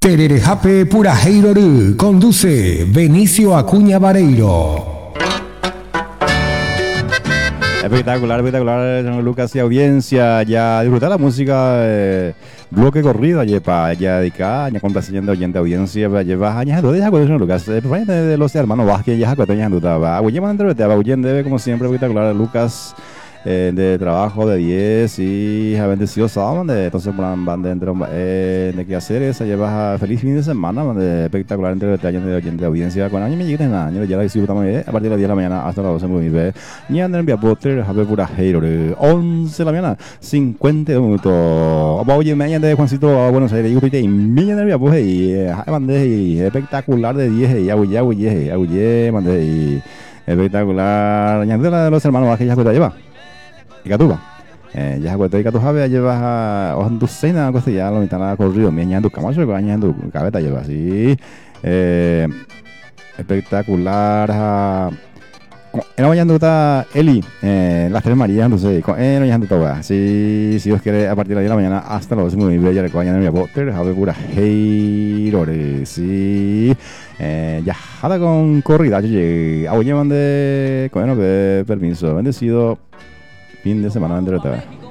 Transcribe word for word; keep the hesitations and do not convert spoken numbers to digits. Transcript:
Tererejape Purajeiro conduce Benicio Acuña Vareiro. Espectacular, espectacular, señor Lucas y audiencia. Ya disfrutar la música, eh, bloque corrido, yepa, ya dedicada, ya complaciendo oyente audiencia, lleva años de ya con señor Lucas, de los hermanos Vázquez, ya con ya duda, va, oye, man, entrevista, va, oye, debe como siempre, espectacular, Lucas. Eh, de trabajo de diez y ha bendecido sábado, de, entonces van de, de, eh, de qué hacer esa llevas feliz fin de semana, de espectacular entre detalles de oyente de audiencia con años me llegan en año ya la disfrutamos a partir de las diez de la mañana hasta las doce muy bien y andan en vía Potter Javier Purajeiro once de la mañana cincuenta minutos oye me de Juancito a Buenos Aires y y me en vía pues y mandé y espectacular de diez y aguye aguye aguye mandé y espectacular ya de los hermanos que ya que te lleva y Catuba. Eh, ya cuando y Catujabe llevas a Ondusena, cosa ya lo mitad nada corrido, mi añando Camacho, que añando cabeta lleva así. Eh, espectacular. Era bañando está Eli, eh, las tres Marías, entonces, con él bañando todo. Si, si Dios quiere, a partir de la diez de la mañana hasta las doce muy bella, recuerda en mi Potter, Jabe pura Heirore, sí. Eh, ya, jada con corrida, yo llegué. A oye, mande, bueno, que permiso, bendecido. Fin de semana, André.